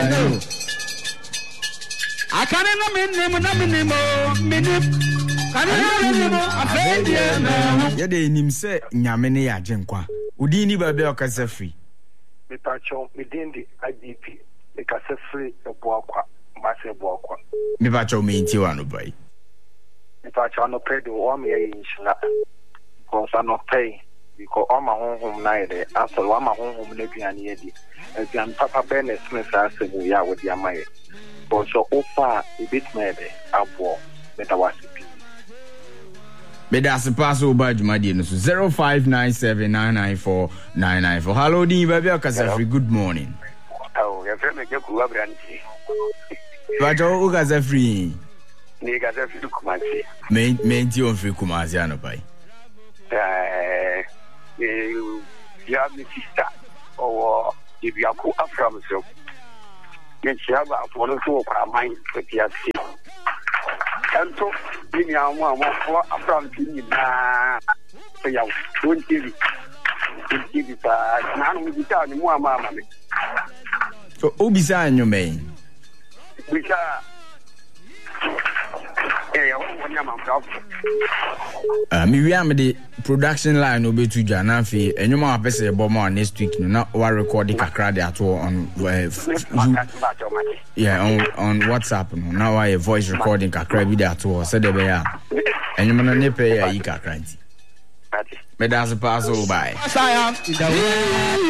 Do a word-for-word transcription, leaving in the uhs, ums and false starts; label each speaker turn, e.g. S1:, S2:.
S1: I can't name no minimo minip. Can you
S2: Yede nim se nyame ne ya genkwa. Udi ni ba be okasa free.
S3: Me pacho me dindi I D P. Me kasa free e boakwa, ma se boakwa.
S2: Me pacho me nti wa no boy.
S3: Me pacho no pay do o me yinshla. Because I no pay because all my home na ide after all my home na duane yedi. Aduan papa Bernard Smith asemu ya wodi amaye. But so offer a bit maybe abo beta wasipi.
S2: Beda se pass over Jumadi no zero five nine seven nine nine four nine nine four. Hello Dean baby okasa free. Good morning.
S3: Oh, your friend make you brandy.
S2: But o okasa free.
S3: Ni okasa free Kumasi.
S2: Me me nti on free Kumasi anopai.
S3: Eh, ya mi sister or if you are cool from so. Get you for the four mind with your seat. And so, give me a one more from Pini. So, you don't give it. Don't give it. Now, we be telling more mamma.
S2: So, Obisa and your main.
S3: Which are.
S2: Uh, me we am the production line obe to Jana fi enyoma apese e bomo next week no na wa record kakra de ato on uh, yeah on on WhatsApp no na wa voice recording kakra bi de ato so de be ya enyoma no ne pe ya yi kakra nti me dance pass o bye